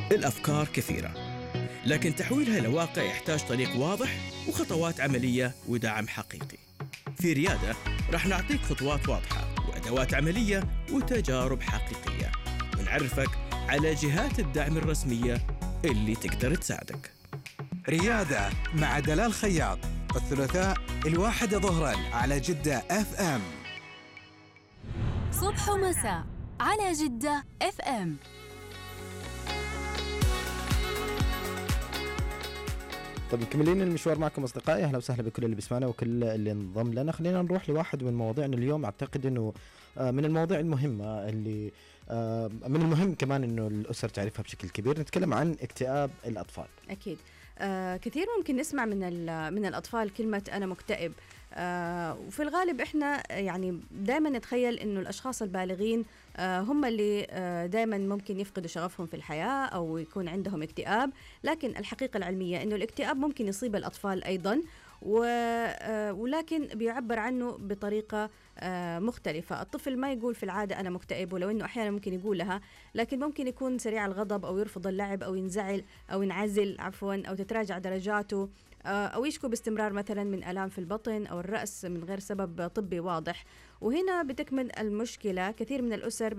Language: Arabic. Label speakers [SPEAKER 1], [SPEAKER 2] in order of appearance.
[SPEAKER 1] الأفكار كثيرة، لكن تحويلها لواقع يحتاج طريق واضح وخطوات عملية ودعم حقيقي. في ريادة رح نعطيك خطوات واضحة وأدوات عملية وتجارب حقيقية، ونعرفك على جهات الدعم الرسمية اللي تقدر تساعدك.
[SPEAKER 2] ريادة مع دلال خياط، الثلاثاء 1 ظهرا على جدة FM.
[SPEAKER 3] صبح ومساء على جدة FM.
[SPEAKER 4] طيب مكملين المشوار معكم أصدقائي، أهلا وسهلا بكل اللي بيسمعنا وكل اللي انضم لنا. خلينا نروح لواحد من مواضيعنا اليوم. أعتقد أنه من المواضيع المهمة اللي من المهم كمان أنه الأسر تعرفها بشكل كبير. نتكلم عن اكتئاب الأطفال.
[SPEAKER 5] أكيد كثير ممكن نسمع من الأطفال كلمة أنا مكتئب، وفي الغالب إحنا يعني دائما نتخيل إنه الأشخاص البالغين هم اللي دائما ممكن يفقدوا شغفهم في الحياة أو يكون عندهم اكتئاب، لكن الحقيقة العلمية إنه الاكتئاب ممكن يصيب الأطفال أيضا، ولكن بيعبر عنه بطريقة مختلفة. الطفل ما يقول في العادة أنا مكتئب، ولو أنه أحيانا ممكن يقولها، لكن ممكن يكون سريع الغضب أو يرفض اللعب أو ينزعل أو ينعزل أو تتراجع درجاته، أو يشكو باستمرار مثلا من آلام في البطن أو الرأس من غير سبب طبي واضح. وهنا بتكمن المشكلة. كثير من الأسر